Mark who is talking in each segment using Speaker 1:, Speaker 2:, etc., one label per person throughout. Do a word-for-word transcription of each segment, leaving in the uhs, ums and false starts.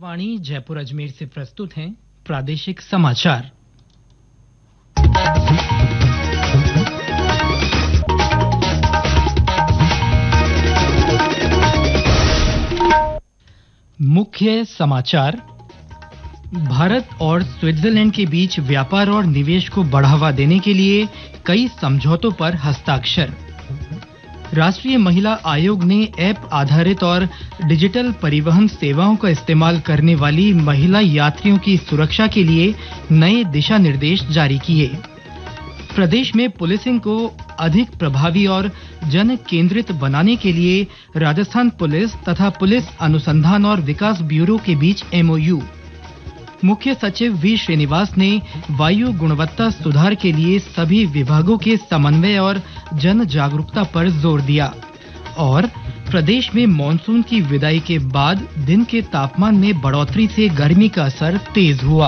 Speaker 1: वाणी जयपुर अजमेर से प्रस्तुत हैं प्रादेशिक समाचार। मुख्य समाचार। भारत और स्विट्जरलैंड के बीच व्यापार और निवेश को बढ़ावा देने के लिए कई समझौतों पर हस्ताक्षर। राष्ट्रीय महिला आयोग ने ऐप आधारित और डिजिटल परिवहन सेवाओं का इस्तेमाल करने वाली महिला यात्रियों की सुरक्षा के लिए नए दिशा निर्देश जारी किए। प्रदेश में पुलिसिंग को अधिक प्रभावी और जन केंद्रित बनाने के लिए राजस्थान पुलिस तथा पुलिस अनुसंधान और विकास ब्यूरो के बीच एमओयू। मुख्य सचिव वी श्रीनिवास ने वायु गुणवत्ता सुधार के लिए सभी विभागों के समन्वय और जन जागरूकता पर जोर दिया। और प्रदेश में मॉनसून की विदाई के बाद दिन के तापमान में बढ़ोतरी से गर्मी का असर तेज हुआ।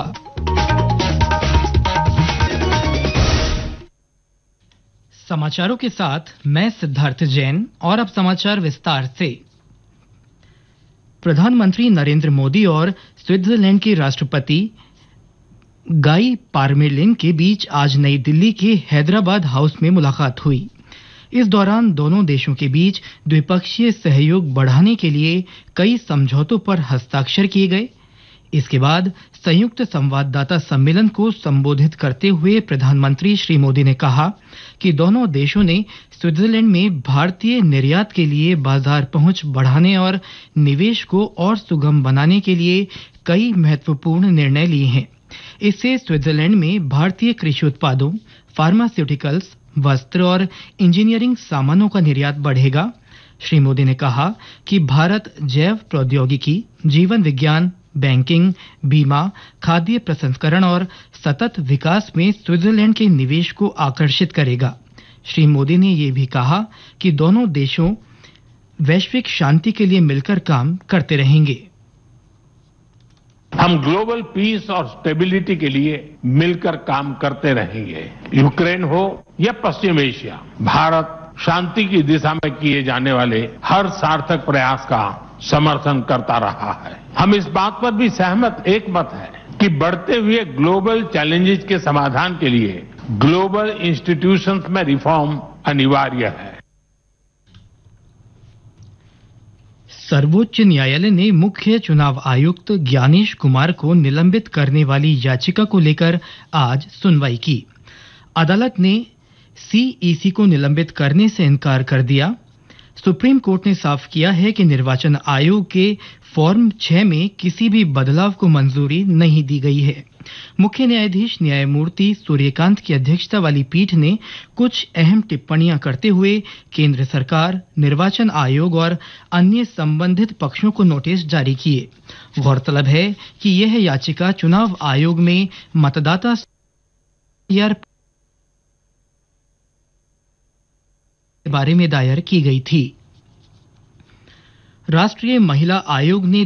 Speaker 1: समाचारों के साथ मैं सिद्धार्थ जैन। और अब समाचार विस्तार से। प्रधानमंत्री नरेंद्र मोदी और स्विट्जरलैंड के राष्ट्रपति गाई पारमेलिन के बीच आज नई दिल्ली के हैदराबाद हाउस में मुलाकात हुई। इस दौरान दोनों देशों के बीच द्विपक्षीय सहयोग बढ़ाने के लिए कई समझौतों पर हस्ताक्षर किए गए। इसके बाद संयुक्त संवाददाता सम्मेलन को संबोधित करते हुए प्रधानमंत्री श्री मोदी ने कहा कि दोनों देशों ने स्विट्जरलैंड में भारतीय निर्यात के लिए बाजार पहुंच बढ़ाने और निवेश को और सुगम बनाने के लिए कई महत्वपूर्ण निर्णय लिए हैं। इससे स्विट्जरलैंड में भारतीय कृषि उत्पादों, फार्मास्यूटिकल्स, वस्त्र और इंजीनियरिंग सामानों का निर्यात बढ़ेगा। श्री मोदी ने कहा कि भारत जैव प्रौद्योगिकी, जीवन विज्ञान, बैंकिंग, बीमा, खाद्य प्रसंस्करण और सतत विकास में स्विट्जरलैंड के निवेश को आकर्षित करेगा। श्री मोदी ने ये भी कहा कि दोनों देशों वैश्विक शांति के लिए मिलकर काम करते रहेंगे।
Speaker 2: हम ग्लोबल पीस और स्टेबिलिटी के लिए मिलकर काम करते रहेंगे। यूक्रेन हो या पश्चिम एशिया, भारत शांति की दिशा में किए जाने वाले हर सार्थक प्रयास का समर्थन करता रहा है। हम इस बात पर भी सहमत एक मत है कि बढ़ते हुए ग्लोबल चैलेंजेस के समाधान के लिए ग्लोबल इंस्टीट्यूशंस में रिफॉर्म अनिवार्य है।
Speaker 1: सर्वोच्च न्यायालय ने मुख्य चुनाव आयुक्त ज्ञानेश कुमार को निलंबित करने वाली याचिका को लेकर आज सुनवाई की। अदालत ने सीईसी को निलंबित करने से इनकार कर दिया। सुप्रीम कोर्ट ने साफ किया है कि निर्वाचन आयोग के फॉर्म छह में किसी भी बदलाव को मंजूरी नहीं दी गई है। मुख्य न्यायाधीश न्यायमूर्ति सूर्यकांत की अध्यक्षता वाली पीठ ने कुछ अहम टिप्पणियां करते हुए केंद्र सरकार, निर्वाचन आयोग और अन्य संबंधित पक्षों को नोटिस जारी किए। गौरतलब है कि यह याचिका चुनाव आयोग में मतदाता के बारे में दायर की गई थी। राष्ट्रीय महिला आयोग ने